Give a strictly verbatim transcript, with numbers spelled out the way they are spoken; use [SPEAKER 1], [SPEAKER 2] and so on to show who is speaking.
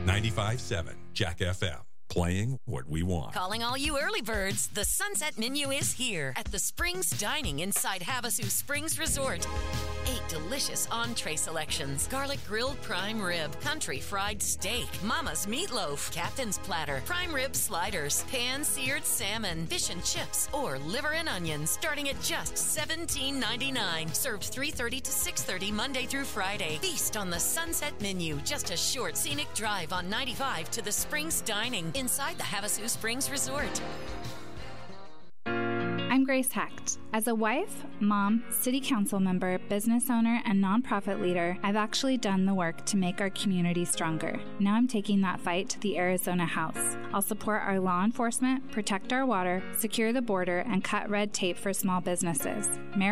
[SPEAKER 1] ninety-five point seven Jack F M. Playing what we want.
[SPEAKER 2] Calling all you early birds, the sunset menu is here at the Springs Dining inside Havasu Springs Resort. Eight delicious entree selections: garlic grilled prime rib, country fried steak, mama's meatloaf, captain's platter, prime rib sliders, pan-seared salmon, fish and chips, or liver and onions, starting at just seventeen ninety-nine. Served three thirty to six thirty Monday through Friday. Feast on the sunset menu. Just a short scenic drive on ninety-five to the Springs Dining inside the Havasu Springs Resort.
[SPEAKER 3] I'm Grace Hecht. As a wife, mom, city council member, business owner, and nonprofit leader, I've actually done the work to make our community stronger. Now I'm taking that fight to the Arizona House. I'll support our law enforcement, protect our water, secure the border, and cut red tape for small businesses. Mayor